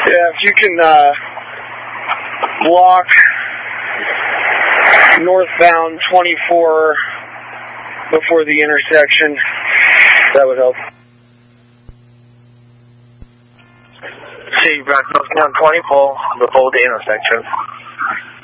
Yeah, if you can block northbound 24 before the intersection, that would help. See, block northbound 24 before the intersection.